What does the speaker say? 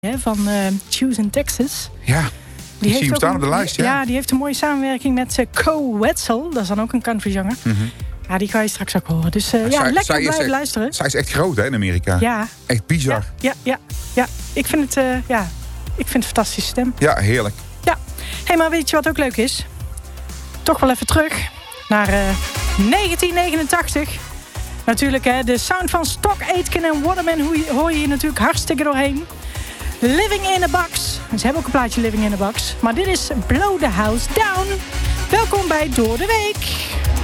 van Choose in Texas. Ja, die zie je staan op de lijst. Ja, die heeft een mooie samenwerking met Co Wetzel. Dat is dan ook een countryzanger. Mm-hmm. Ja, die ga je straks ook horen. Dus lekker blijven luisteren. Zij is echt groot hè, in Amerika. Ja. Echt bizar. Ja. Ik vind het een fantastische stem. Ja, heerlijk. Ja. Hey, maar weet je wat ook leuk is? Toch wel even terug naar 1989. Natuurlijk, hè, de sound van Stock Aitken en Waterman hoor je hier natuurlijk hartstikke doorheen. Living in a Box. Ze hebben ook een plaatje Living in a Box. Maar dit is Blow the House Down. Welkom bij Door de Week.